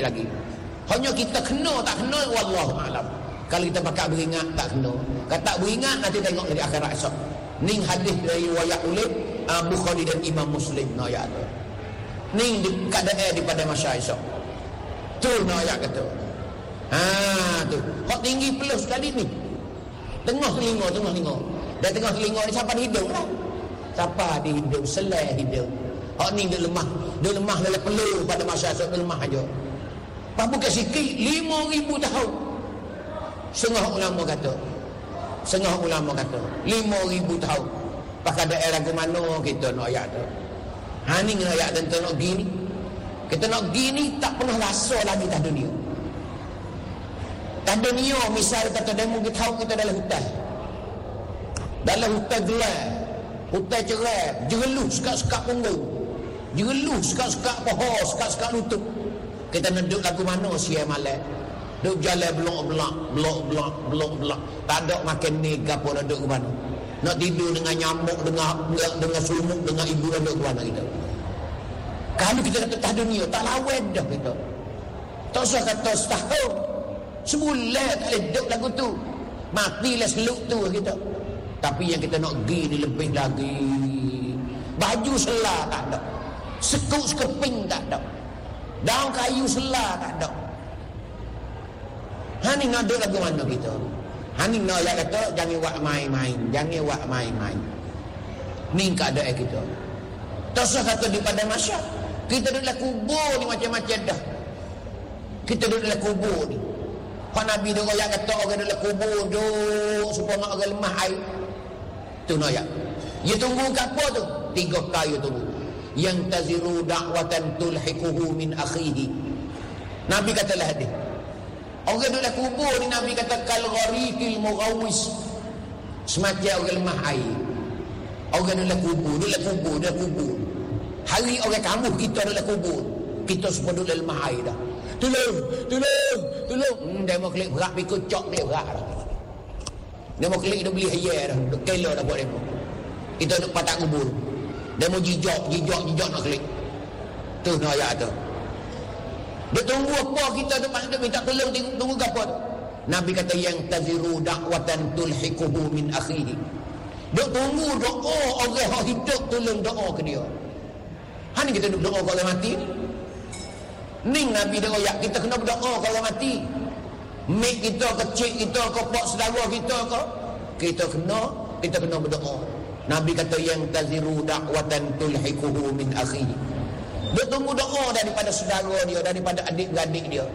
lagi. Hanya kita kena tak kena wallahu alam. Kalau kita pakai beringat tak kena. Kalau tak beringat nanti tengok di akhirat esok. Ning hadis dari riwayat oleh Bukhari dan Imam Muslim no ayat tu. Ning di keadaan daripada masa esok. Tu no ayat kata. Tu. Hak tinggi plus sekali ni. Tengah telinga. Dan tengah telinga ni siapa di hidung lah. Siapa di hidung, selai hidung. Hak ni dia lemah dalam perlu pada masa esok dia lemah aja. Apa bukan sikit 5,000 tahun. Setengah ulama kata 5,000 tahun. Pakai daerah ke mana kita nak ayat tu. Ni ayat tentang nak gini. Kita nak gini tak pernah rasa lagi tak dunia. Tak dunia misal kata demo kita tahu kita dalam hutan. Dalam hutan gelap, hutan cerai, jereluh sekat-sekat punggung. Jereluh sekat-sekat pohon, sekat-sekat lutut. Kita nak duduk lagu mana siang malam. Duduk jalan blok. Tak ada makan ni gapo nak duduk ke mana. Nak tidur dengan nyamuk, dengan sumuk, dengan ibu nak duduk ke mana kita. Kalau kita kata tak dunia, tak lawan dah kita. Tak usah kata setahun. Sebulan tak boleh duduk lagu tu. Matilah seluk tu kita. Tapi yang kita nak pergi ni lebih lagi. Baju selah tak ada. Sekuk sekeping tak ada. Daun kayu selah tak ada. Ni nak duduk lagu mana kita. Ni nak yang kata jangan buat main-main. Ni keadaan kita. Tak usah kata di pada masa. Kita duduk dalam kubur ni macam-macam dah. Kita duduk dalam kubur ni. Pak Nabi dia yang kata orang dalam kubur duduk supaya nak orang lemah air. Tu nak ya. Ya tunggu kat apa tu? 3 kali tunggu. Yang taziru da'watan tulhiquhu min akhihi. Nabi katalah hadis. Orang duduk dalam kubur ni Nabi kata kal gharikil mughawis. Semacam orang lemah air. Orang dalam kubur. Hari orang kamu kita dalam kubur. Kita semua duduk lemah air dah. Tolong. Dia mau klik berat pikul cok dia berat dah. Dia mau klik dia beli hayar dah. Duk kelo dah buat dia. Kita duduk patak kubur. Dia mau jijak nak klik. Tu nak ayat tu. Dia tunggu apa kita tu maksud minta tolong tunggu apa tu. Nabi kata yang taziru da'watan tulhiquhu min akhihi. Dia tunggu doa orang yang hidup tolong doa ke dia. Ni kita duduk doa kalau mati ni. Ning Nabi dia royak kita kena berdoa kalau mati. Mek kita kecil kita ke pak saudara kita ke kita kena berdoa. Nabi kata yang taziru da'watan tulhiquhu min akhihi. Dia tunggu doa daripada saudara dia, daripada adik-beradik dia.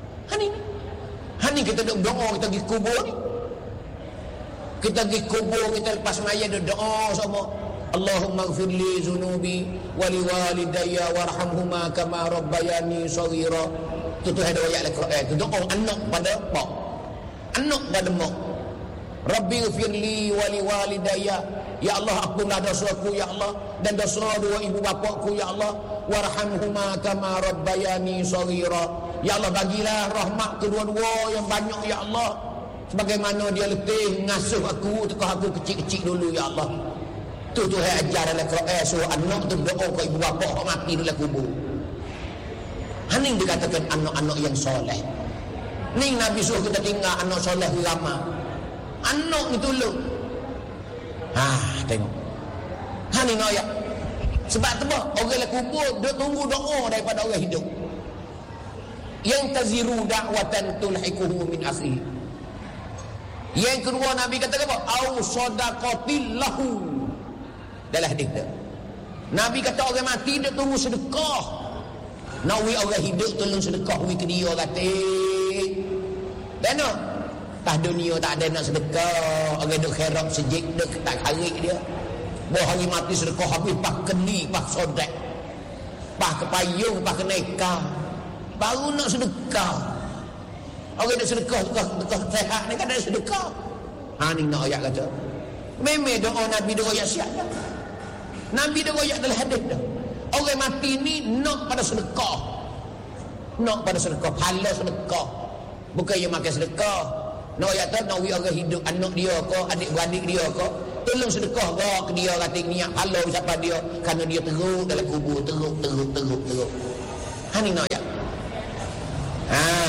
Ni kita duduk doa, kita pergi kubur ni. Kita pergi kubur, kita lepas maya dia doa sama. Allahumma ighfirli zunubi wali walidayya warhamhuma kama rabbayani shaghira. Tu ada ayat Al-Quran. Tu doa anak pada pak. Anak pada mak. Rabbi ighfirli wali walidayya. Ya Allah, ampunlah dosaku ya Allah dan dosa dua ibu bapakku ya Allah. Warhamhuma kama rabbayani shaghira. Ya Allah, bagilah rahmat kedua-dua yang banyak ya Allah. Sebagaimana dia letih ngasuh aku ketika aku kecil-kecil dulu ya Allah. Tu ajar dalam Quran suruh anak tu doa ke ibu bapa hak mati dalam kubur. Ni dikatakan anak-anak yang soleh. Ni Nabi suruh kita tinggal anak soleh lama. Anak ni tolong. Tengok. Ni ayat. Sebab tu orang dalam kubur dia tunggu doa daripada orang hidup. Yang taziru da'watan tulhiquhu min akhihi. Yang kedua Nabi kata apa? Au sadaqatil lahu. Dalam hadis tu. Nabi kata orang mati dia tunggu sedekah. Nak orang hidup tolong sedekah ke dia kata. Dan tak dunia tak ada nak sedekah. Orang duk khairab sejik dia tak harik dia. Bawa hari mati sedekah habis pak keni, pak sodak. Pak kepayung, pak keneka. Baru nak sedekah. Orang nak sedekah sehat ni kan ada sedekah. Ni nak ayat kata. Memang doa Nabi doa yang siap dah. Nabi doa yang dalam hadis dah. Orang mati ni nak pada sedekah. Nak pada sedekah, pahala sedekah. Bukan yang makan sedekah. Nak ayat tu nak orang hidup anak dia ke, adik-beradik dia ke, tolong sedekah ke dia kata niat pahala siapa dia kerana dia teruk dalam kubur, teruk. Ni nak ayat.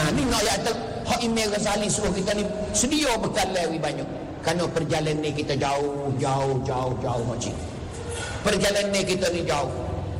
Ni nak ayat tu hak Imam Ghazali suruh kita ni sedia bekal lebih banyak. Kerana perjalanan ni kita jauh macam. Perjalanan kita ni jauh.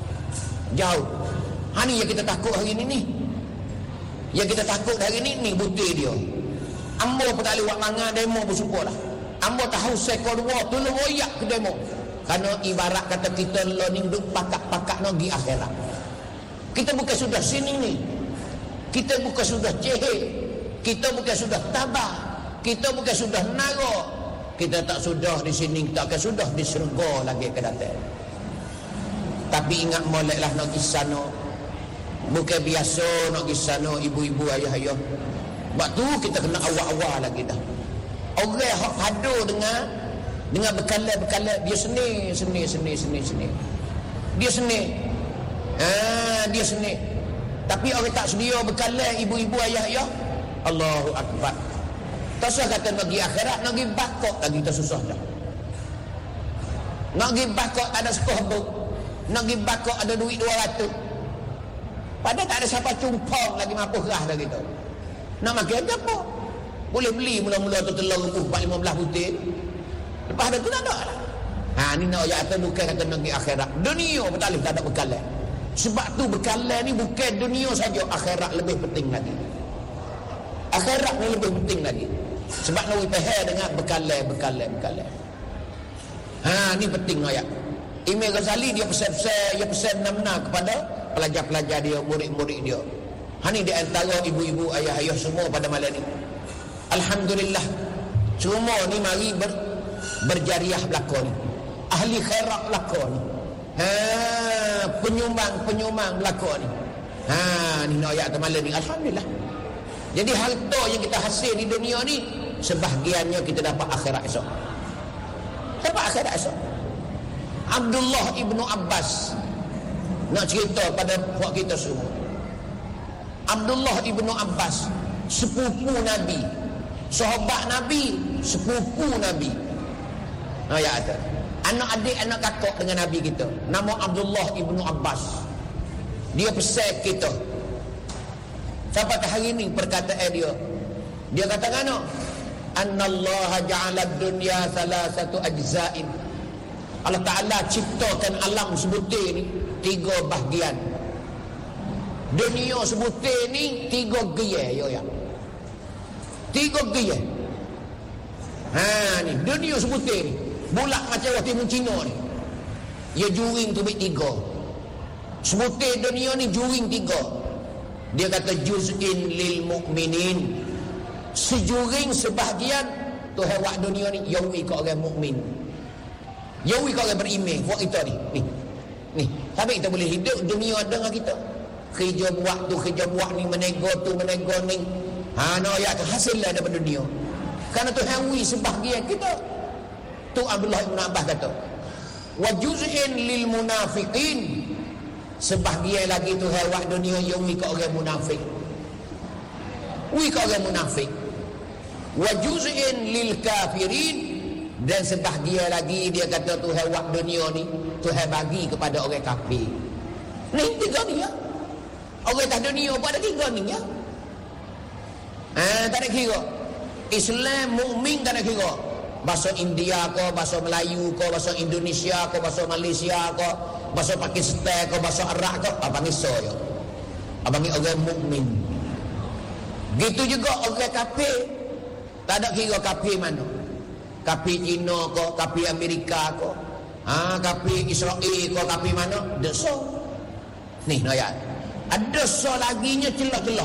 Ni yang kita takut hari ni. Yang kita takut hari ni butir dia. Ambo pun tak boleh buat mangan demo bersumpah lah. Ambo tahu sekor dua tolong royak ke demo. Kerana ibarat kata kita ni duk pakak-pakak nak pergi akhirat. Kita bukan sudah sini ni. Kita bukan sudah cehek. Kita bukan sudah tabah. Kita bukan sudah narok. Kita tak sudah di sini, tak akan sudah di syurga lagi ke datang. Tapi ingat molek lah nak pergi sana. Bukan biasa nak pergi sana ibu-ibu ayah-ayah. Sebab tu kita kena awal-awal lagi dah. Orang hak padu dengan bekalan dia seni. Dia seni. Dia seni. Tapi orang tak sedia bekalan ibu-ibu ayah-ayah. Allahu Akbar. Tak usah kata nak pergi akhirat, nak pergi bakok lagi tak susah dah. Nak pergi bakok tak ada sekolah. Nak pergi bakok ada duit 200. Padahal tak ada siapa cumpang lagi mampu rah lagi tu. Nak makan apa? Boleh beli mula-mula tu telur 4-15 butir. Lepas ada tu tak ada lah. Ni nak ayat tu bukan kata nak pergi akhirat. Dunia betul tak ada bekalan. Sebab tu bekalan ni bukan dunia saja, akhirat lebih penting lagi. Akhirat ni lebih penting lagi. Sebab nak pahal dengan bekalan. Ni penting ayat. Imam Ghazali dia pesan benar-benar kepada pelajar-pelajar dia, murid-murid dia. Ni di antara ibu-ibu, ayah-ayah semua pada malam ni. Alhamdulillah. Semua ni mari berjariah belakang ni. Ahli khairat belakang ni. Penyumbang belakang ni. Ni nak ayat malam ni. Alhamdulillah. Jadi harta yang kita hasil di dunia ni sebahagiannya kita dapat akhirat esok. Abdullah ibnu Abbas nak cerita pada buat kita semua. Abdullah ibnu Abbas sepupu Nabi, sahabat Nabi, sepupu Nabi. Ya ada. Anak adik, anak kakak dengan Nabi kita. Nama Abdullah ibnu Abbas. Dia pesan kita. Sampai hari ini perkataan dia. Dia katakan no, Annallaha ja'ala ad-dunya salasatu ajza'in. Allah Ta'ala ciptakan alam sebutir ni 3 bahagian. Dunia sebutir ni 3 gaya ya. 3 gaya. Ni dunia sebutir ni bulat macam waktu Cina ni. Ya juring tu 3. Sebutir dunia ni juring 3. Dia kata juz'in lil mu'minin. Sejuring sebahagian tu hewak dunia ni yawi ke orang mukmin. Yawi ke orang beriman. Buat kita ni. Sampai kita boleh hidup dunia ada dengan kita. Kerja buat ni, menego ni. No ya tu hasil lah daripada dunia. Kerana tu hawi sebahagian kita. Tu Abdullah ibn Abbas kata. Wa juz'in lil munafiqin. Sebahagian lagi tu hewak dunia yawi ke orang munafik. Ke orang munafik. Wa juz'in lil kafirin. Dan sebahagian lagi dia kata tu hewak dunia ni Tuhan bagi kepada orang kafir. Ni 3 ni ya. Orang tak dunia pun ada 3 ni ya. Tak ada kira. Islam mukmin tak ada kira. Bahasa India ke, bahasa Melayu ke, bahasa Indonesia ke, bahasa Malaysia ke, bahasa Pakistan ke, bahasa Arab ke, abang iso ya. Abang ni orang mukmin. Gitu juga orang kafir. Tak ada kira kafir mana. Kafir Cina ke, kafir Amerika ke, kafir Israel ke, kafir mana? Dosa. Ni ayat. Ada dosa laginya celah-celah.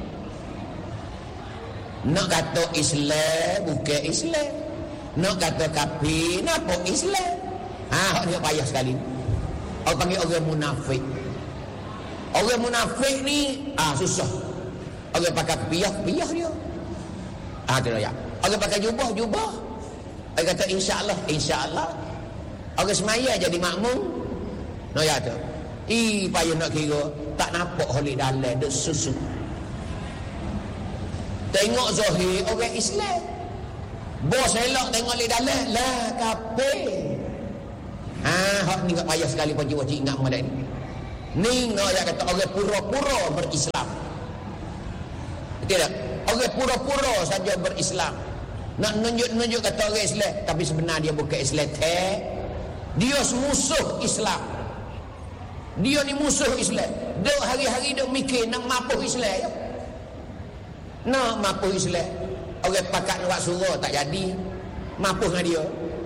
Nak kata Islam bukan Islam. Nak kata kafir, napa Islam? Hak ni payah sekali. Orang panggil orang munafik. Orang munafik ni susah. Orang pakai kepiah dia. Tu ayat. Orang pakai jubah. Dia kata insya-Allah. Orang semaya jadi makmum. Ya tu. Payah nak kira tak nampak holik dalam duk susu. Tengok zahir orang Islam. Bos elok tengok li dalam lah kafir. Hak ni tak payah sekali pun jiwa ingat malam ni. Ni nak kata orang pura-pura berislam. Tidak. Orang pura-pura saja berislam. Nak nunjuk kata orang Islam, tapi sebenarnya dia bukan Islam. Dia musuh Islam. Dia ni musuh Islam. Dia hari-hari dia mikir nak mapuh Islam ya. Nak mapuh Islam. Orang pakat nak buat surah tak jadi. Mapuh dengan dia.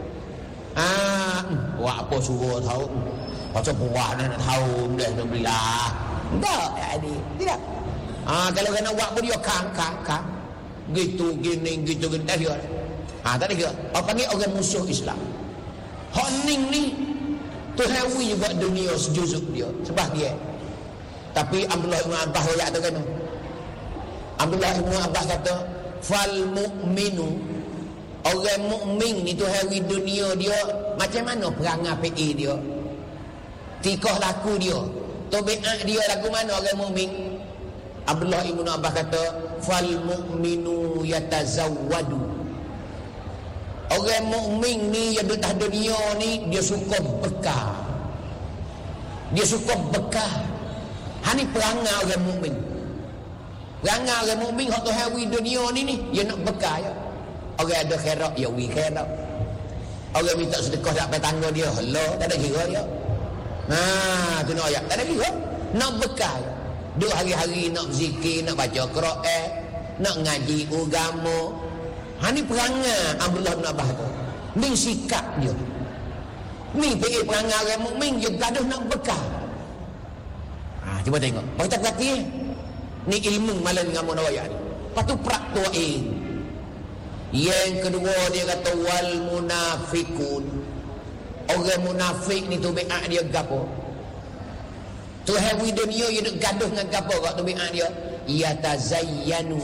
Buat apa surah tahu. Pasal buah nak tahu dah alhamdulillah. Tak jadi. Tidak. Kalau kena buat pun dia kang. Gitu gini dah dia. Tak ada ke? Apa panggil orang musuh Islam. Hak ning ni Tuhan juga dunia sejuzuk dia sebab dia. Tapi Abdullah Ibn Abbas ayat tu kan. Abdullah Ibn Abbas kata fal mu'minu, orang mukmin ni Tuhan dunia dia macam mana perangai PA dia, tikah laku dia, tabiat dia lagu mana orang mukmin. Abdullah Ibn Abbas kata fal mu'minu yatazawwadu, orang mukmin ni yang duduk dunia ni dia suka bekal. Dia suka bekal. Hani perangai orang mukmin. Perangai orang mukmin hak Tuhan wi dunia ni dia nak bekal ya. Orang ada khairat ya wi khairat. Orang minta sedekah tak tangga dia, hello, tak ada kira dia. Tu nak ayat, tak ada kira. Nak bekal. Duk hari-hari nak berzikir, nak baca Quran, nak ngaji agama. Ni perangai Abdullah bin Abbas tu. Ni sikap dia. Ni perangai orang mukmin dia gaduh nak bekal. Cuba tengok. Kita perhati ni ilmu malam dengan ayat ni. Lepas tu praktuain. Yang kedua dia kata wal munafikun. Orang munafik ni tabiat dia gapo? Tuhan wi dunia dia duk gaduh dengan gapo kat tabiat dia? Yatazayyanu.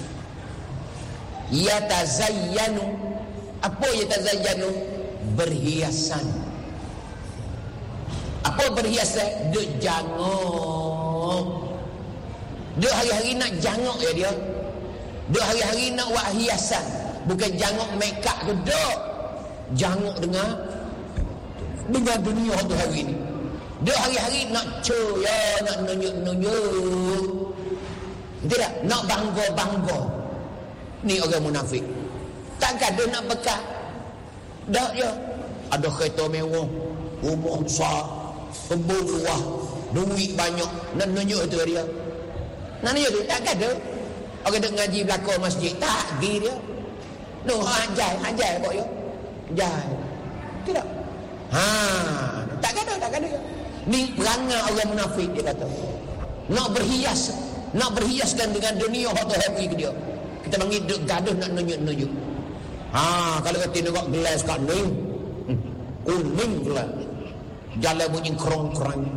Apa yatazayyanu? Berhiasan. Apa berhiasan? Duk jangok. Duk hari-hari nak jangok ya dia. Duk hari-hari nak buat hiasan. Bukan jangok make up tu, duk jangok dengan dunia tu hari ni. Duk hari-hari nak ya, nak nunjuk. Tidak, nak bangga. Ni orang munafik. Takkan dia nak bekal. Dah dia ada kereta mewah, rumah besar, kebun luas, duit banyak, nak nunjuk itu dia. Nak nunjuk tu takkan dia. Orang duk ngaji belakang masjid tak pergi dia. No, anjay kok yo. Anjay. Tidak. Takkan dia. Ni perangai orang munafik dia kata. Nak berhiaskan dengan dunia hak happy ke dia. Kita panggil duk gaduh nak nunjuk. Kalau kata tengok gelas kat ni. Kuning gelas. Jalan bunyi krong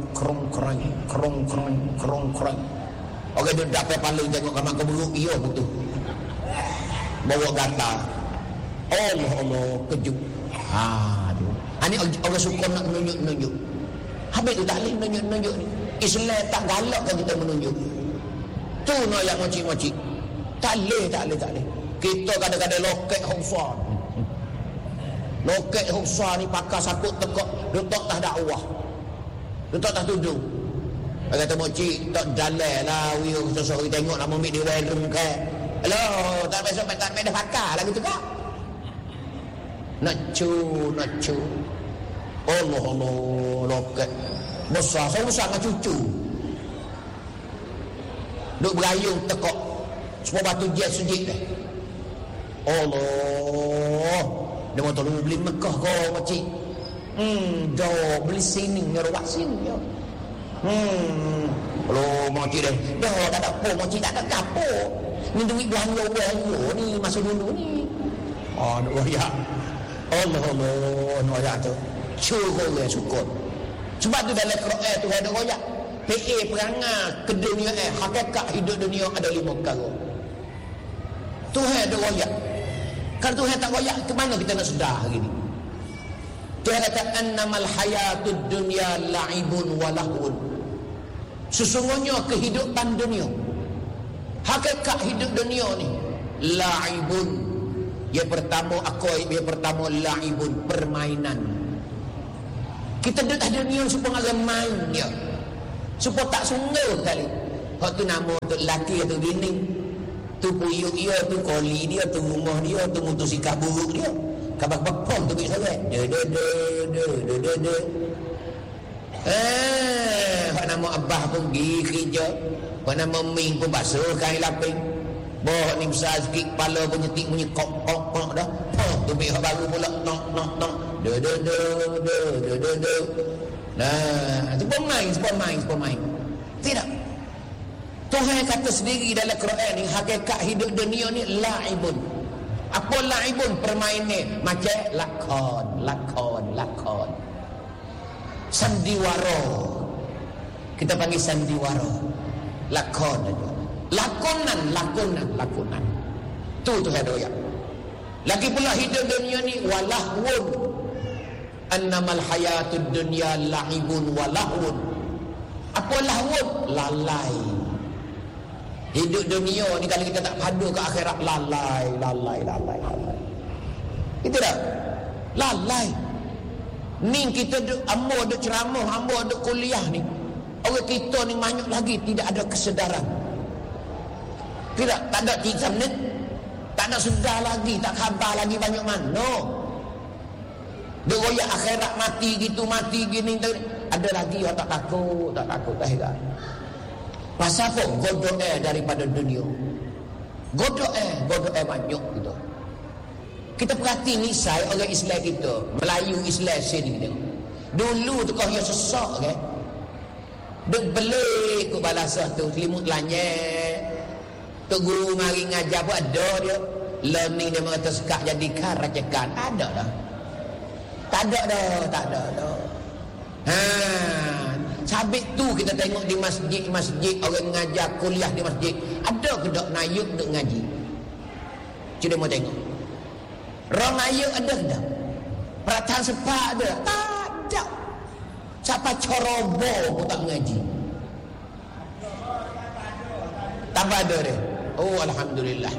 krong. Orang duk dapat paling tengok kamar keburuk iya betul. Bawa gatal. Allah kejut. Tu. Ini orang suka nak nunjuk. Habis tu tak boleh nunjuk ni. Islam tak galakkan kita menunjuk. Tu nak yang moci-moci. Tak boleh. Kita kadang-kadang loket hufar. Loket hufar ni pakai sakut tekak, letak tak dakwah. Letak tak tudung. Dia kata moci tak jalan lah, sosok tengok nak ambil di room ke. Hello, tak ada pakai lah gitu tak? Nak cu. Allah loket. Besar dengan cucu. Duk berayung tekak. Semua batu jet sujud dah. Allah. Dia mau tolong beli Mekah kau makcik. Dah beli sini, ngerawat sini. Kalau makcik dah tak ada apa, makcik tak ada apa. Ni duit belanja ni masa dulu ni. Nak royak. Allah nak royak tu. Curang orang syukur. Sebab tu dalam Quran tu ada royak. PA perangai ke dunia hakikat hidup dunia ada 5 perkara. Tuhan ada royak. Kalau Tuhan tak royak, ke mana kita nak sedar hari ni? Tuhan kata annamal hayatud dunya la'ibun wa lahun. Sesungguhnya kehidupan dunia, hakikat hidup dunia ni la'ibun. Yang pertama la'ibun, permainan. Kita duduk atas dunia supaya orang main dia. Supaya tak sungguh kali. Hak tu nama untuk lelaki atau bini. Tu puyuk dia, tu koli dia, tu rumah dia, tu motosikal buruk dia. Kabak bapong tu bik sangat. De. Hak nama abah pun pergi kerja. Hak nama Ming pun basuh kain laping. Boh ni besar sikit kepala pun nyetik bunyi kok dah. Tu bik hak baru pula nok. De. Nah, tu pemain. Tidak. Tuhan kata sendiri dalam Quran ni, hakikat hidup dunia ni la'ibun. Apa la'ibun? Permainan macam lakon. Sandiwara. Kita panggil sandiwara. Lakon aja. Lakonan. Tu Tuhan doyak. Lagi pula hidup dunia ni walahwun. Annamal hayatud dunya la'ibun walahwun. Apa lahwun? Lalai. Hidup dunia ni kalau kita tak padu ke akhirat, lalai. Itu dah. Lalai. Ni kita duk ambo duk ceramah, ambo duk kuliah ni. Orang kita ni banyak lagi tidak ada kesedaran. Tidak, tak ada 3 menit. Tak nak sedar lagi, tak khabar lagi banyak mana. Duk royak akhirat mati gitu, mati gini. Ada lagi yang tak takut akhirat. Pasal apa? Godok daripada dunia. Godok banyak gitu. Kita perhati nisai orang Islam kita, Melayu Islam sini kita. Dulu tu kau yang sesak kan. Duk belik ke balasah tu, selimut lanyek. Tok guru mari ngajar pun ada dia. Learning dia mengata sekak jadi karacekan. Ada dah. Tak ada dah. Sabit tu kita tengok di masjid orang mengajar kuliah di masjid. Ada ke tak nayuk duk ngaji? Cuba mau tengok. Orang nayuk ada ke tak? Perhatian sepak ada? Tak ada. Siapa corobo pun tak mengaji. Tak ada dia. Oh alhamdulillah.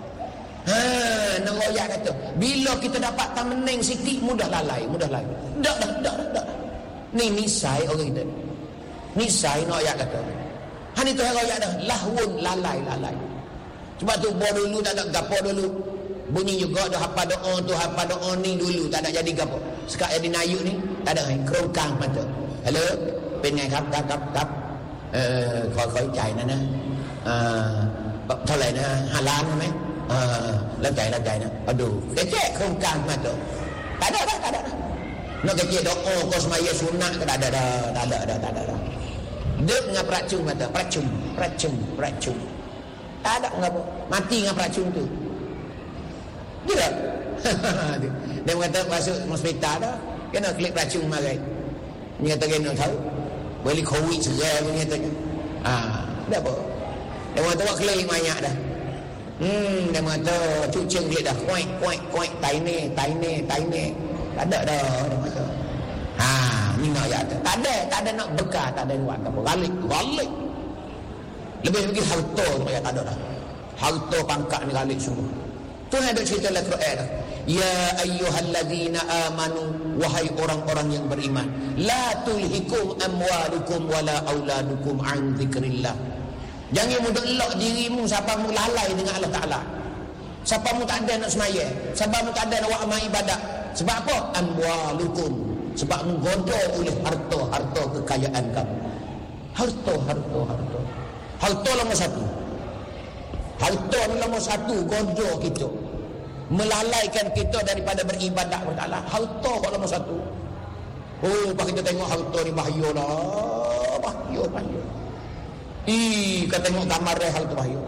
Nak royak kata. Bila kita dapat tameneng sikit mudah lalai. Dak. Ni nisai orang kita. Nisai nak ayat kata. Hani tu ayat dah lahun lalai. Sebab tu dulu tak ada gapo dulu. Bunyi juga dah hafal doa ni dulu tak ada jadi gapo. Sekarang jadi nayuk ni tak ada kerongkang mata. Hello, เป็นไงครับครับขอจ่ายนะเท่าไหร่นะ5 ล้านใช่ไหมแล้วจ่ายนะเอาดูแค่โครงการมาtu. Tak ada. Nak kecil doa kau semaya sunat ke tak ada. Dek dengan peracun mata, peracun. Tak ada ngapa. Mati dengan peracun tu. Tidak. Dia kata masuk hospital dah, kena klik peracun mari. Dia kata kena tahu. Boleh covid serai pun katanya. Dah apa? Dia kata buat klik banyak dah. Dia kata cucung dia dah kuat, tai ni. Tak ada dah dia kata. Ni nak ya tak ada nak bekah, tak ada buat apa. Galik. Lebih lagi harta tu ya tak ada dah. Harta pangkat ni galik semua. Tuhan ada cerita dalam Quran dah. Ya ayyuhalladzina amanu, wahai orang-orang yang beriman, la tulhikum amwalukum wala auladukum an dzikrillah. Jangan mudah elok dirimu siapa mu lalai dengan Allah Taala. Siapa mu tak ada nak semaya, siapa mu tak ada nak buat amal ibadat. Sebab apa? Amwalukum. Sebab menggoda oleh harta kekayaan kamu. Harta. Harta nombor satu. Harta nombor satu goda kita. Melalaikan kita daripada beribadat kepada Allah. Harta nombor satu. Oh, pak kita tengok harta ni bahaya lah. Bahaya. Kita tengok gambar dia harta bahaya.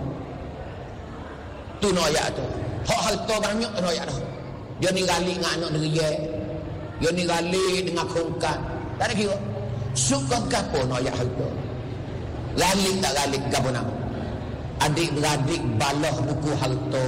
Tu ayat tu. Hak harta banyak tu ayat dah. Dia ni gali dengan anak negeri. Dia ni gali dengan kerongkan. Tak ada kira. Suka gapo nak ayat harta. Gali tak gali gapo nak. Adik-beradik balah buku harta.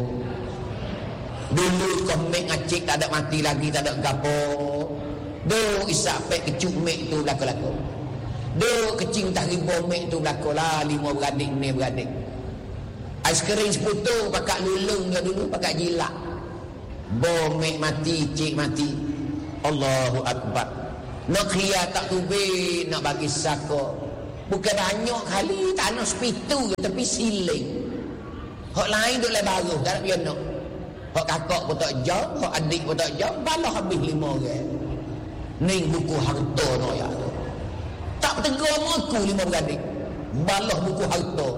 Dulu komik ngacik tak ada mati lagi, tak ada gapo. Do isak pek kecuk mek tu belako-lako. Do kecing tak ribu mek tu belako lah 5 beradik ni beradik. Aiskrim seputu pakai lulung dia dulu pakai jilak. Bomek mati, cik mati. Allahu Akbar. Nak khia tak tubi, nak bagi sako. Bukan banyak kali tak nak sepitu tapi siling. Hak lain duk lai baru, tak nak piano. Hak kakak pun tak jauh, hak adik pun tak jauh, balah habis 5 orang. Ning buku harta noya tu. Tak tegur aku 5 beradik. Balah buku harta.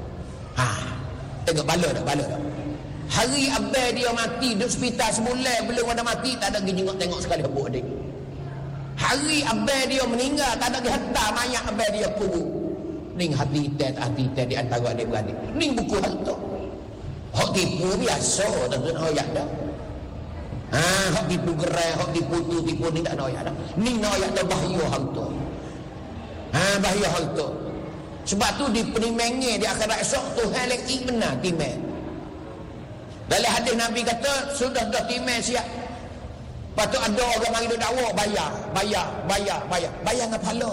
Tengok bala tak? Hari abang dia mati duduk hospital sebulan, belum ada mati, tak ada pergi tengok sekali habuk adik. Hari abang dia meninggal, tak ada pergi hantar mayat abang dia kubur. Ning hati teh di antara adik-beradik. Ning buku harta. Hak tipu biasa, tak nak ayat dah. Hak tipu gerai, hak tipu ni tak nak ayat dah. Ning nak ayat dah bahaya harta. Bahaya harta. Sebab tu di penimengnya di akhirat esok Tuhan lagi benar timeng. Dalam hadis Nabi kata sudah timeng siap. Patut ada orang mari duk dakwa bayar dengan pahala.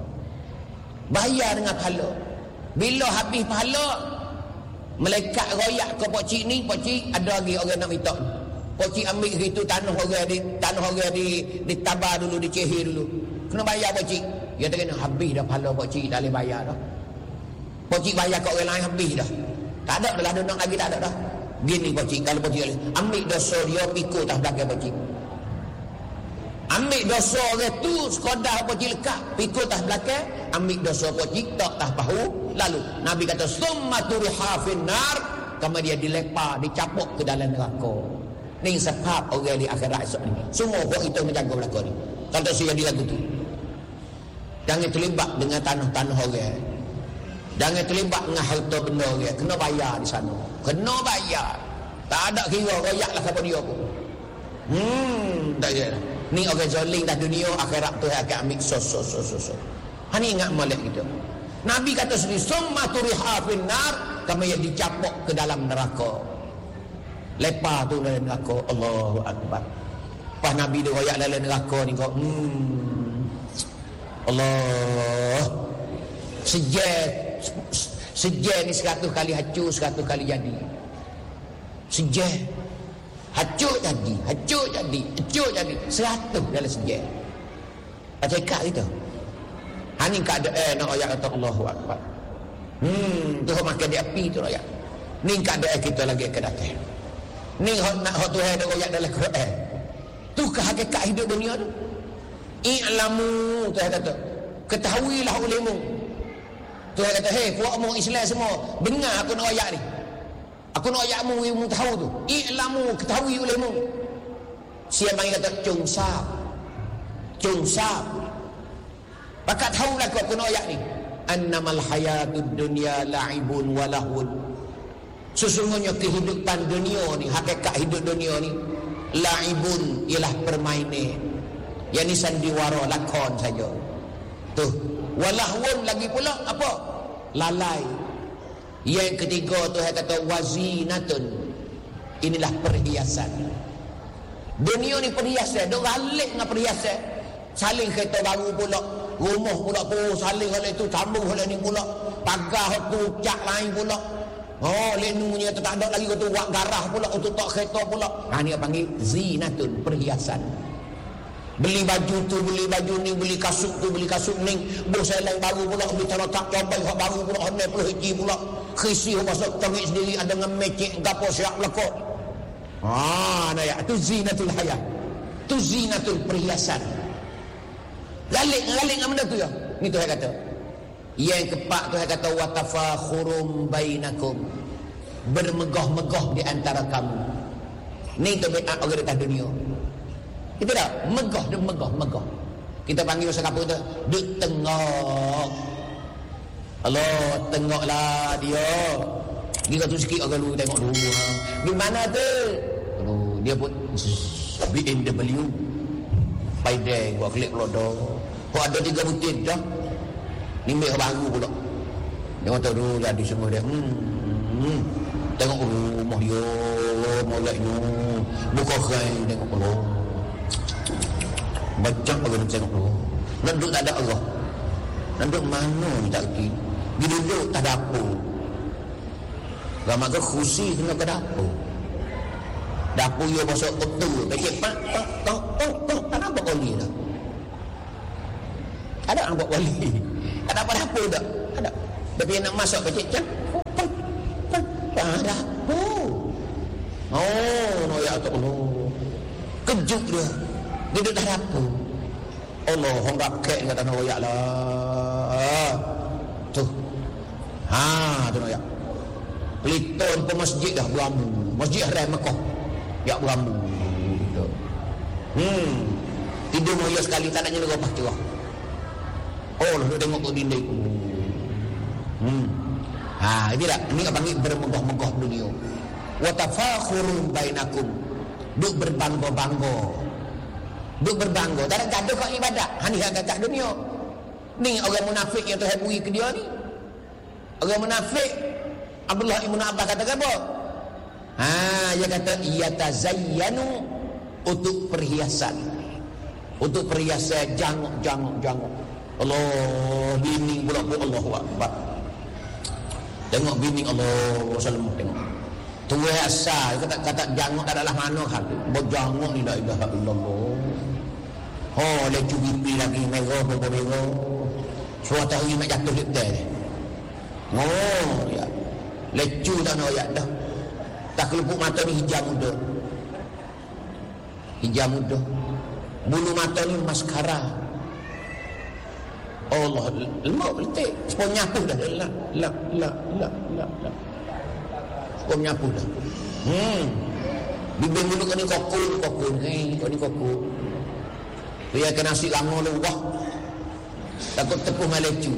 Bayar dengan pahala. Bila habis pahala, malaikat royak ke pak cik ni, pak cik ada lagi orang nak minta. Pak cik ambil gitu tanah orang di tabar dulu, dicehir dulu. Kena bayar pak cik. Dia kata habis dah pahala pak cik, tak boleh bayar dah. Pak cik bayar kat orang lain habis dah. Tak ada dah nak lagi, tak ada dah. Gini pak cik, kalau pak cik ambil dosa dia pikul atas belakang pak cik. Ambil dosa orang tu sekadar pak cik lekat, pikul atas belakang, ambil dosa pak cik tak atas bahu. Lalu Nabi kata summa turiha finnar, kemudian dilepa, dicapuk ke dalam neraka. Ni sebab orang di akhirat esok ni. Semua buat itu menjaga belakang ni. Kata saya di lagu tu. Jangan terlibat dengan tanah-tanah orang. Jangan terlibat dengan harta benda orang. Kena bayar di sana. Kena bayar. Tak ada kira royak lah siapa dia pun. Tak ada. Ni orang zalim dah dunia, akhirat tu akan ambil sos. Hani ingat molek gitu. Nabi kata sendiri, summa turiha finnar, kamu yang dicapuk ke dalam neraka. Lepas tu dalam neraka, Allahu Akbar. Pas Nabi dia royak dalam neraka ni kau, Allah. Sejak ni 100 kali hancur, 100 kali jadi. Sejak hancur jadi 100 dalam sejak. Baca ikat gitu. Hani keadaan nak ayat kata Allahu Akbar. Tu makan di api tu ayat. Ni keadaan kita lagi akan datang. Ni hak Tuhan ada ayat dalam Quran. Tu ke hakikat hidup dunia tu. I'lamu, Tuhan kata, ketahuilah olehmu. Tuhan kata, hei puak mu Islam semua, dengar aku nak ayat ni. Aku nak ayatmu, ilmu tahu tu. I'lamu, ketahui olehmu. Siapa yang kata Cungsap. Bakat tahulah aku nak ayat ni. Annamal hayatud dunya la'ibun wa lahun. Sesungguhnya kehidupan dunia ni, hakikat hidup dunia ni, la'ibun ialah permainan. Yang ni sandiwara, lakon saja. Tuh, walahun lagi pula apa? Lalai. Yang ketiga tu saya kata wazinatun. Inilah perhiasan. Dunia ni perhiasan, dok ralik dengan perhiasan. Saling kereta baru pula, rumah pula pun saling oleh tu, sambung oleh ni pula, pagar tu cak lain pula. Oh, lenunya tu tak ada lagi tu buat garah pula untuk tak kereta pula. Ni panggil zinatun, perhiasan. Beli baju tu, beli baju ni, beli kasut tu, beli kasut ni, bos lain baru pula, beli tak cabai hak baru pula, honai pula hiji pula, khisi masuk tengik sendiri ada dengan mecik gapo siap lekot. Nah ya, tu zinatul hayat. Tu zinatul perhiasan. Lalik dengan benda tu ya. Ni Tuhan kata. Yang keempat Tuhan kata wa tafakhurum bainakum. Bermegah-megah di antara kamu. Ni tabiat orang di dunia. Kita dah megah. Kita panggil bahasa kapur tu duk tengok. Allah, tengoklah dia. Dia tu sikit orang lu tengok dulu. Di mana tu? Dia pun BMW. Paideng buat klik lodo. Kau ada 3 butir dah. Ni mek baru pula. Dia kata dulu jadi semua dia. Tengok rumah dia, moleknya. Buka kain tengok Allah. Macam orang tengok dulu. Duduk tak ada Allah. Duduk mana ni tak kerti. Dia duduk tak ada apa. Ramai ke khusi kena ke dapur. Dapur dia masuk betul. Becik pak. Tak nampak wali dah. Ada nampak wali. Tak ada apa dapur tak. Ada. Tapi nak masuk becik cak. Tak ada. Noyak tu Allah. Kejut dia. Dia dah apa? Allah hong rakyat kata noyak lah. Tu. Tu noyak. Peliton pun masjid dah berambu. Masjid Haram Mekah. Ya berambu. Tidur noyak sekali tak nak nyala lepas cerah. Dia tengok ke dinding. Inilah ini panggil bermegah-megah dunia. Wa tafakhurun bainakum. Duk berbangga-bangga. Duk berbangga. Tak ada gaduh kat ibadat. Hani hak kat dunia. Ni orang munafik yang Tuhan beri ke dia ni. Orang munafik Abdullah Ibn Abbas kata apa? Dia kata yatazayyanu untuk perhiasan. Untuk perhiasan jangok. Allah bini pula Allahu Akbar. Tengok bini Allah selalu tengok. Tuwe asal kata jangok tak adalah mana hal tu. Berjangok ni la ilaha illallah. Lecu pipi lagi merah merah. Suatu hari nak jatuh di atas. Ya. Lecu tak nak ayat dah. Tak kelupuk mata ni hijau muda. Bulu mata ni maskara. Allah lemah letik. Sepuluh nyapu dah. La. Sepuluh nyapu dah. Bibir mulut kau ni kokul. Kau ni kokul. Dia kena nasi lama luah. Takut tepuh malecu.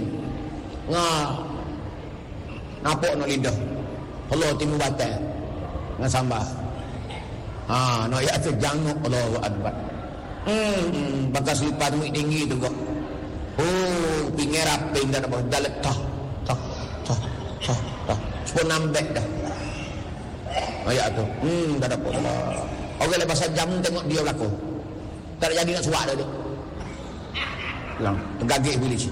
Nampak nak lidah. Allah timu batal. Dengan sambal. Nak ayat tu janguk Allahu Akbar. Bakas lipat mu tinggi tu kok. Pinggir raping dah apa? Dah letah. Tah. Sepuluh nambek dah. Ayat tu. Tak ada apa. Orang lepas jam tengok dia berlaku. Tak ada jadi nak suak dah dia. Lang, tergagik bilis.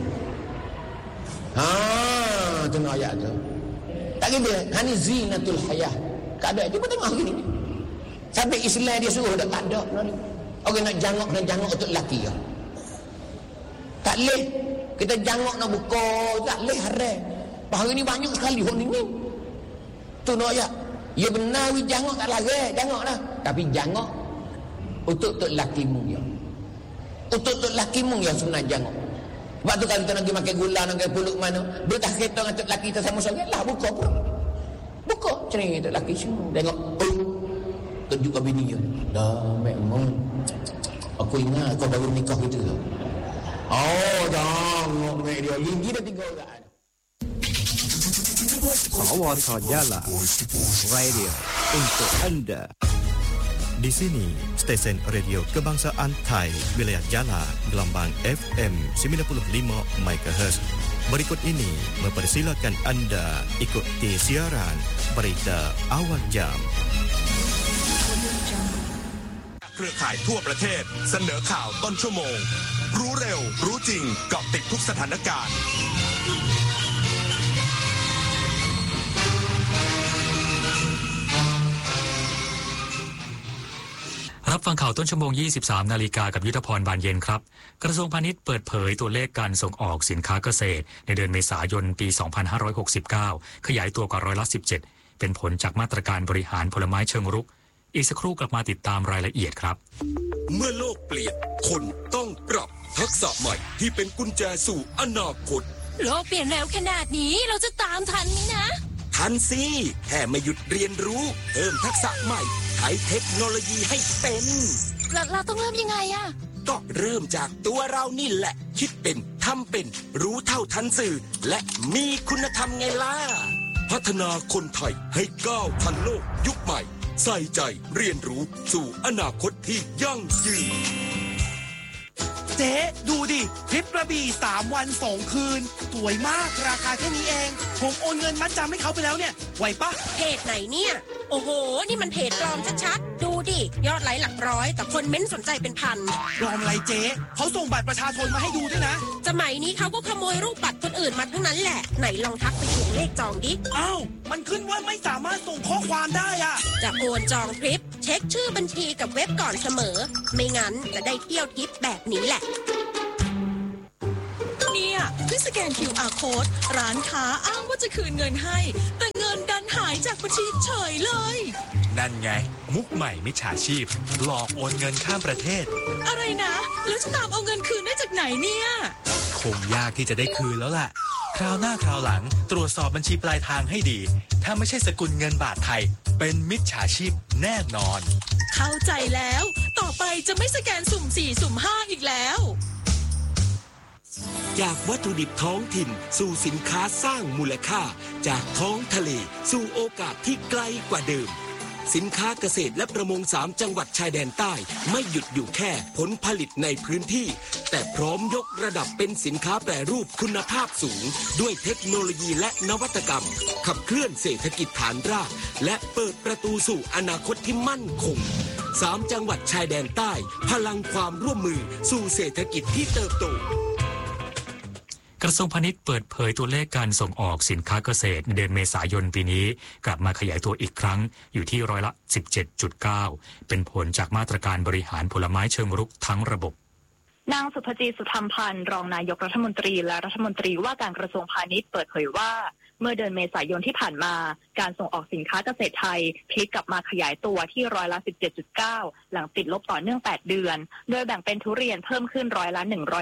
Tengok ayat tu. Tak kira, hani zinatul hayah. Tak ada, dia pun tengok hari ni. Sampai Islam dia suruh dah tak ada. Orang nak jangok untuk lelaki ya. Tak leh. Kita jangok nak buka, tak leh haram. Hari ni banyak sekali orang ni. Tu nak ayat. Ya benar we jangok tak larang, jangoklah. Tapi jangok untuk lelaki mu ya. Untuk lelaki mu yang sebenarnya jangok. Sebab tu kalau kita nak makan gula, nak makan puluk mana, dia tak kereta dengan untuk lelaki kita sama sangat lah, buka pun. Buka cering untuk lelaki semua. Tengok, tunjuk ke bini dia. Dah, memang. Aku ingat kau baru nikah kita. Jangan mek dia. Linggi dah 3 orang. Sawarta Jala Radio untuk anda. Di sini, stesen radio kebangsaan Thai, wilayah Jala, gelombang FM 95 MHz. Berikut ini mempersilakan anda ikuti siaran berita awal jam. เครือข่ายทั่วประเทศเสนอข่าวต้นชั่วโมงรู้เร็วรู้จริงเกาะติดทุกสถานการณ์รับฟังข่าวต้นชั่วโมง 23 นาฬิกากับยุทธพรบานเย็นครับกระทรวงพาณิชย์เปิดเผยตัวเลขการส่งออกสินค้าเกษตรในเดือนเมษายนปี 2569 ขยายตัวกว่า17%เป็นผลจากมาตรการบริหารผลไม้เชิงรุกอีกสักครู่กลับมาติดตามรายละเอียดครับเมื่อโลกเปลี่ยนคนต้องปรับทักษะใหม่ที่เป็นกุญแจสู่อนาคตโลกเปลี่ยนแล้วขนาดนี้เราจะตามทันไหมนะทันสิแค่ไม่หยุดเรียนรู้เพิ่มทักษะใหม่ใช้เทคโนโลยีให้เป็นเราต้องเริ่มยังไงอะก็เริ่มจากตัวเรานี่แหละคิดเป็นทำเป็นรู้เท่าทันสื่อและมีคุณธรรมไงล่ะพัฒนาคนไทยให้ก้าวทันโลกยุคใหม่ใส่ใจเรียนรู้สู่อนาคตที่ยั่งยืนเจ๊ดูดิทริปกระบี่3 วัน 2 คืนสวยมากราคาแค่นี้เองผมโอนเงินมัดจำให้เขาไปแล้วเนี่ยไหวปะเพจไหนเนี่ยโอ้โหนี่มันเพจปลอมชัดๆดูดิยอดไลค์หลักร้อยแต่คนเม้นสนใจเป็นพันปลอมอะไรเจ๊เขาส่งบัตรประชาชนมาให้ดูด้วยนะสมัยนี้เขาก็ขโมยรูปบัตรคนอื่นมาทั้งนั้นแหละไหนลองทักไปเขียนเลขจองดิอ้าวมันขึ้นว่าไม่สามารถส่งข้อความได้อะจะโอนจองทริปเช็คชื่อบัญชีกับเว็บก่อนเสมอไม่งั้นจะได้เที่ยวทริปแบบนี้แหละเนี่ยที่สแกน QR Code ร้านค้าอ้างว่าจะคืนเงินให้แต่เงินดันหายจากบัญชีเฉยเลยนั่นไงมุกใหม่มิจฉาชีพหลอกโอนเงินข้ามประเทศอะไรนะแล้วจะตามเอาเงินคืนได้จากไหนเนี่ยคงยากที่จะได้คืนแล้วล่ะคราวหน้าคราวหลังตรวจสอบบัญชีปลายทางให้ดีถ้าไม่ใช่สกุลเงินบาทไทยเป็นมิจฉาชีพแน่นอนเข้าใจแล้วต่อไปจะไม่สแกนสุ่ม4สุ่ม5อีกแล้วจากวัตถุดิบท้องถิ่นสู่สินค้าสร้างมูลค่าจากท้องทะเลสู่โอกาสที่ไกลกว่าเดิมสินค้าเกษตรและประมง3จังหวัดชายแดนใต้ไม่หยุดอยู่แค่ผลผลิตในพื้นที่แต่พร้อมยกระดับเป็นสินค้าแปรรูปคุณภาพสูงด้วยเทคโนโลยีและนวัตกรรมขับเคลื่อนเศรษฐกิจฐานรากและเปิดประตูสู่อนาคตที่มั่นคง3จังหวัดชายแดนใต้พลังความร่วมมือสู่เศรษฐกิจที่เติบโตกระทรวงพาณิชย์เปิดเผยตัวเลขการส่งออกสินค้าเกษตรในเดือนเมษายนปีนี้กลับมาขยายตัวอีกครั้งอยู่ที่ร้อยละ 17.9 เป็นผลจากมาตรการบริหารผลไม้เชิงรุกทั้งระบบนางสุภจีสุธรรมพันธ์รองนายกรัฐมนตรีและรัฐมนตรีว่าการกระทรวงพาณิชย์เปิดเผยว่าเมื่อเดือนเมษายนที่ผ่านมาการส่งออกสินค้าเกษตรไทยพลิกกลับมาขยายตัวที่ร้อยละ 17.9 หลังติดลบต่อเนื่อง8เดือนโดยแบ่งเป็นทุเรียนเพิ่มขึ้นร้อยละ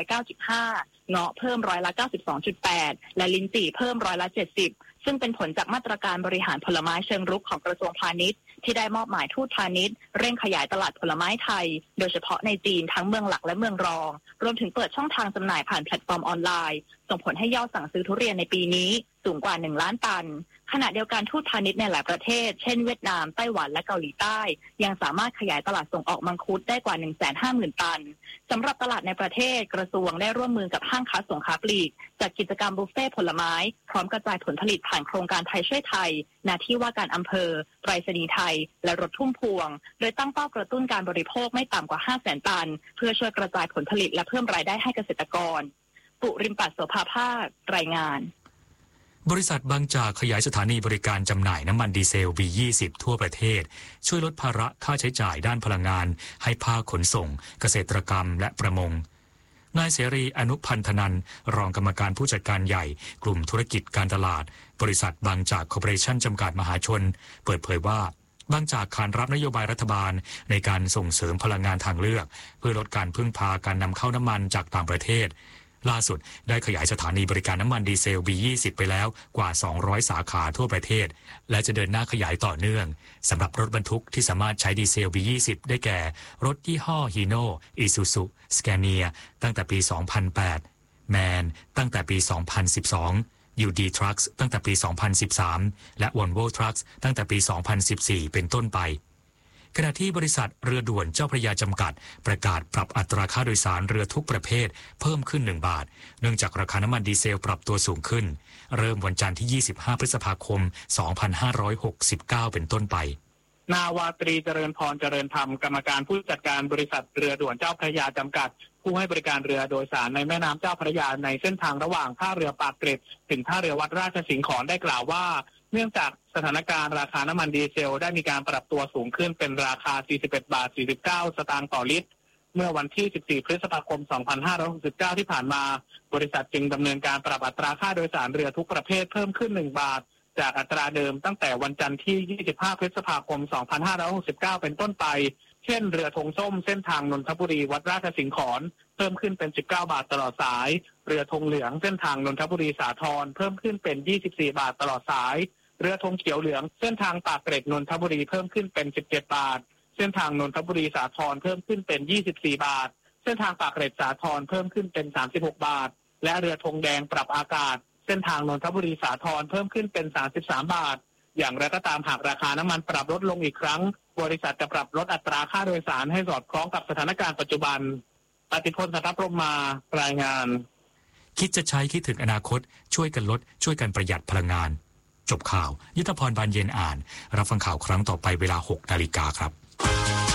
109.5 เงาะเพิ่มร้อยละ 92.8 และลิ้นจี่เพิ่มร้อยละ 70ซึ่งเป็นผลจากมาตรการบริหารผลไม้เชิงรุกของกระทรวงพาณิชย์ที่ได้มอบหมายทูตพาณิชย์เร่งขยายตลาดผลไม้ไทยโดยเฉพาะในจีนทั้งเมืองหลักและเมืองรองรวมถึงเปิดช่องทางจำหน่ายผ่านแพลตฟอร์มออนไลน์ส่งผลให้ยอดสั่งซื้อทุเรียนในปีนี้สูงกว่า1ล้านตันขณะเดียวกันทูตพาณิชย์ในหลายประเทศเช่นเวียดนามไต้หวันและเกาหลีใต้ยังสามารถขยายตลาดส่งออกมังคุดได้กว่า 150,000 ตันสำหรับตลาดในประเทศกระทรวงได้ร่วมมือกับห้างค้าส่งค้าปลีกจัดกิจกรรมบุฟเฟ่ผลไม้พร้อมกระจายผลผลิตผ่านโครงการไทยช่วยไทยหน้าที่ว่าการอำเภอไปรษณีย์ไทยและรถทุ่มพวงโดยตั้งเป้ากระตุ้นการบริโภคไม่ต่ำกว่า 500,000 ตันเพื่อช่วยกระจายผลผลิตและเพิ่มรายได้ให้เกษตรกรปุริมปัสโสภาภาครายงานบริษัทบางจากขยายสถานีบริการจำหน่ายน้ำมันดีเซล B20 ทั่วประเทศช่วยลดภาระค่าใช้จ่ายด้านพลังงานให้ภาคขนส่งเกษตรกรรมและประมงนายเสรีอนุพันธนันท์รองกรรมการผู้จัดการใหญ่กลุ่มธุรกิจการตลาดบริษัทบางจากคอร์ปอเรชั่นจำกัดมหาชนเปิดเผยว่าบางจากขานรับนโยบายรัฐบาลในการส่งเสริมพลังงานทางเลือกเพื่อลดการพึ่งพาการนำเข้าน้ำมันจากต่างประเทศล่าสุดได้ขยายสถานีบริการน้ำมันดีเซล B20 ไปแล้วกว่า200สาขาทั่วประเทศและจะเดินหน้าขยายต่อเนื่องสำหรับรถบรรทุกที่สามารถใช้ดีเซล B20 ได้แก่รถยี่ห้อฮีโน่อิซูซุสแกเนียตั้งแต่ปี 2008 แมนตั้งแต่ปี 2012 UD Trucks ตั้งแต่ปี 2013 และ Volvo Trucks ตั้งแต่ปี 2014 เป็นต้นไปขณะที่บริษัทเรือด่วนเจ้าพระยาจำกัดประกาศปรับอัตราค่าโดยสารเรือทุกประเภทเพิ่มขึ้น1 บาทเนื่องจากราคาน้ำมันดีเซลปรับตัวสูงขึ้นเริ่มวันจันทร์ที่25พฤษภาคม2569เป็นต้นไปนาวาตรีเจริญพรเจริญธรรมกรรมการผู้จัดการบริษัทเรือด่วนเจ้าพระยาจำกัดผู้ให้บริการเรือโดยสารในแม่น้ำเจ้าพระยาในเส้นทางระหว่างท่าเรือปากเกร็ดถึงท่าเรือวัดราชสิงห์ขอนได้กล่าวว่าเนื่องจากสถานการณ์ราคาน้ำมันดีเซลได้มีการปรับตัวสูงขึ้นเป็นราคา 41.49 สตางค์ต่อลิตรเมื่อวันที่ 14 พฤษภาคม 2569 ที่ผ่านมาบริษัทจึงดำเนินการปรับอัตราค่าโดยสารเรือทุกประเภทเพิ่มขึ้น1 บาทจากอัตราเดิมตั้งแต่วันจันทร์ที่ 25 พฤษภาคม 2569 เป็นต้นไปเช่นเรือธงส้มเส้นทางนนทบุรีวัดราชสิงห์ขอนเพิ่มขึ้นเป็น19 บาทตลอดสายเรือธงเหลืองเส้นทางนนทบุรีสาทรเพิ่มขึ้นเป็น24 บาทตลอดสายเรือธงเขียวเหลืองเส้นทางปากเกร็ดนนทบุรีเพิ่มขึ้นเป็น17 บาทเส้นทางนนทบุรีสาทรเพิ่มขึ้นเป็น24 บาทเส้นทางปากเกร็ดสาทรเพิ่มขึ้นเป็น36 บาทและเรือธงแดงปรับอากาศเส้นทางนนทบุรีสาทรเพิ่มขึ้นเป็น33 บาทอย่างไรก็ตามหากราคาน้ำมันปรับลดลงอีกครั้งบริษัทจะปรับลดอัตราค่าโดยสารให้สอดคล้องกับสถานการณ์ปัจจุบันปฏิพล สัทธพรหมมารายงานคิดจะใช้คิดถึงอนาคตช่วยกันลดช่วยกันประหยัดพลังงานจบข่าวยุทธพรบานเย็นอ่านรับฟังข่าวครั้งต่อไปเวลา 6 นาฬิกาครับ